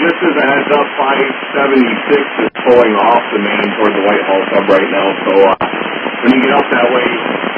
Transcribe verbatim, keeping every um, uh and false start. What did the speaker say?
just as a heads up, five seventy-six is pulling off the main toward the Whitehall sub right now, so uh, when you get up that way,